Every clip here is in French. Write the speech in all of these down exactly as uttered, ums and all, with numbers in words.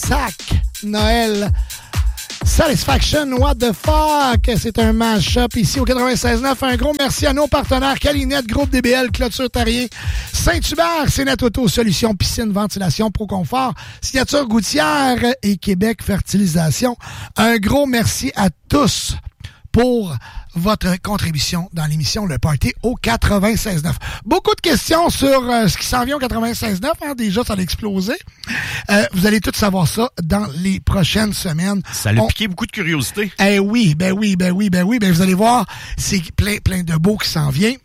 Sac, Noël. Satisfaction, what the fuck? C'est un mash-up ici au quatre-vingt-seize neuf. Un gros merci à nos partenaires Calinette, Groupe D B L, Clôture Terrien, Saint-Hubert, Cénet Auto, Solutions, Piscine, Ventilation, Pro Confort, Signature Gouttière et Québec Fertilisation. Un gros merci à tous pour votre contribution dans l'émission Le Party au quatre-vingt-seize neuf. Beaucoup de questions sur euh, ce qui s'en vient au quatre-vingt-seize neuf. Hein, déjà, ça a explosé. Euh, vous allez tout savoir ça dans les prochaines semaines. Ça a On... piqué beaucoup de curiosité. Eh oui, ben oui, ben oui, ben oui. Ben vous allez voir, c'est plein, plein de beaux qui s'en vient.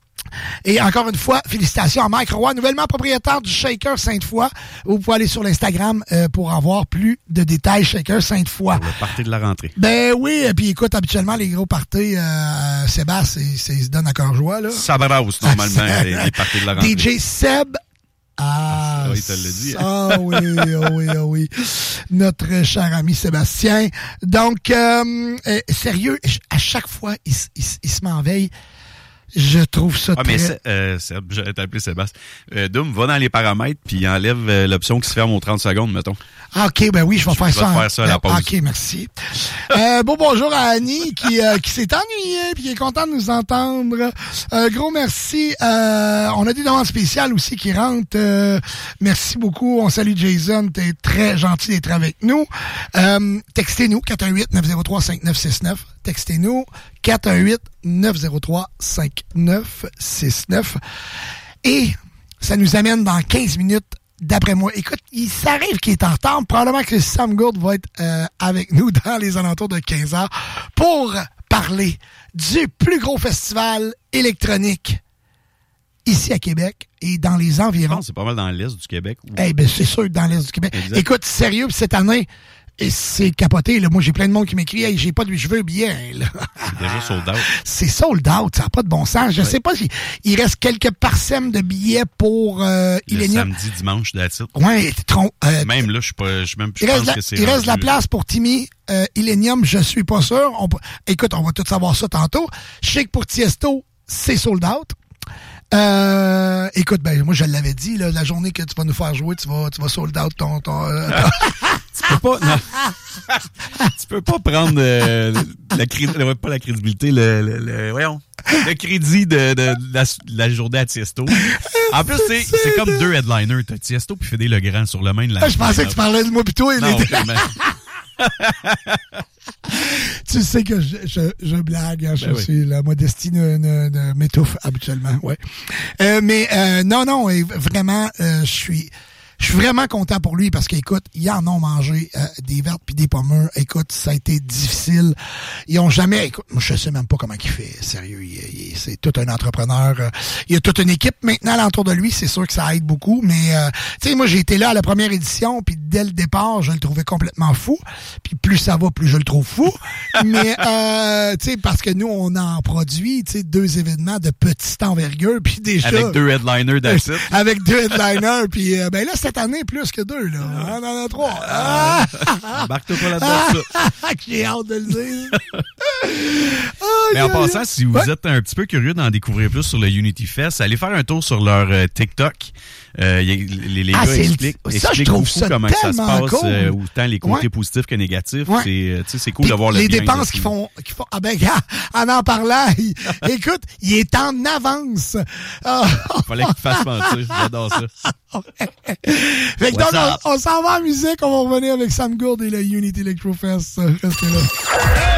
Et encore une fois, félicitations à Mike Roy, nouvellement propriétaire du Shaker Sainte-Foy. Vous pouvez aller sur l'Instagram euh, pour avoir plus de détails. Shaker Sainte-Foy. Pour le party de la rentrée. Ben oui, et puis écoute, habituellement, les gros parties, euh, Sébastien, ils se donnent à cœur joie, là. Ça brasse, normalement, les, les parties de la rentrée. D J Seb. Ah, ah, il te l'a dit. Ah oui, oh oui, oh oui. Notre cher ami Sébastien. Donc, euh, euh, sérieux, à chaque fois, il, il, il se m'enveille. Je trouve ça ah, très... mais c'est, euh, c'est, j'allais t'appeler Sébastien. Euh, Doom, va dans les paramètres puis enlève euh, l'option qui se ferme aux trente secondes, mettons. Ah, OK, ben oui, je vais je faire ça. Je vais faire ça à la pause. OK, merci. euh, bon bonjour à Annie qui, euh, qui s'est ennuyée puis qui est contente de nous entendre. Euh, gros merci. Euh, on a des demandes spéciales aussi qui rentrent. Euh, merci beaucoup. On salue Jason. T'es très gentil d'être avec nous. Euh, textez-nous quatre un huit neuf zéro trois cinq neuf six neuf. Textez-nous quatre un huit neuf zéro trois cinq neuf six neuf. Et ça nous amène dans quinze minutes. D'après moi, écoute, il s'arrive qu'il est en retard. Probablement que Sam Gould va être euh, avec nous dans les alentours de quinze heures pour parler du plus gros festival électronique ici à Québec et dans les environs. Je pense que c'est pas mal dans l'Est du Québec. Ou... Eh bien, c'est sûr, dans l'Est du Québec. Exact. Écoute, sérieux, cette année, et c'est capoté, là. Moi, j'ai plein de monde qui m'écrit, hey, j'ai pas de, je veux bien, là. C'est déjà sold out. C'est sold out, ça n'a pas de bon sens. Je ouais. sais pas si il reste quelques parsèmes de billets pour, euh, le Illenium. samedi, dimanche, that's it. Ouais, tron, euh, même là, je suis pas, je même, je il pense reste la, que c'est il rendu... reste la place pour Timmy, euh, Illenium, je suis pas sûr. On, écoute, on va tout savoir ça tantôt. Je sais que pour Tiesto, c'est sold out. Euh, écoute, ben, moi, je l'avais dit, là, la journée que tu vas nous faire jouer, tu vas, tu vas sold out ton, ton, euh, tu peux pas, non. Tu peux pas prendre, euh, la crédibilité, pas la crédibilité, le, le, le, voyons, le crédit de, de, de, la, de la journée à Tiesto. En plus, c'est, c'est comme deux headliners. T'as Tiesto puis Fédé Legrand sur le main de la... Ah, je pensais que tu parlais de moi pis toi. Non, les... Tu sais que je, je, je blague, hein, je ben suis oui. La modestie ne, ne, ne m'étouffe habituellement, ouais. Euh, mais euh, non, non, vraiment, euh, je suis... Je suis vraiment content pour lui parce qu'écoute, ils en ont mangé euh, des vertes puis des pommures. Écoute, ça a été difficile. Ils ont jamais... Écoute, moi, je sais même pas comment il fait. Sérieux, il, il, c'est tout un entrepreneur. Euh, il y a toute une équipe maintenant alentour de lui. C'est sûr que ça aide beaucoup. Mais, euh, tu sais, moi, j'ai été là à la première édition puis dès le départ, je le trouvais complètement fou. Puis plus ça va, plus je le trouve fou. Mais, euh, tu sais, parce que nous, on en produit, tu sais, deux événements de petite envergure. Puis déjà... Avec deux headliners d'acide. Avec deux headliners. Puis, euh, ben là, cette année, plus que deux, là. On en a trois. Ah! Embarque-toi pas là-dedans, ça. J'ai hâte de le dire. Oh, mais en passant, si vous ouais. êtes un petit peu curieux d'en découvrir plus sur le Unity Fest, allez faire un tour sur leur euh, TikTok. Euh, y a, les les ah, gars expliquent, ça, expliquent je trouve beaucoup ça comment ça se passe, cool. euh, autant les côtés ouais. positifs que négatifs. Ouais. C'est, tu sais, c'est cool Puis d'avoir le les bien dépenses qu'ils font, qu'ils font. Ah ben, en en parlant, il, écoute, il est en avance. Oh. Fallait qu'il fasse mentir. J'adore ça. Fait que donc, on, on s'en va en musique. On va revenir avec Sam Gould et le Unity Electro Fest. Restez là.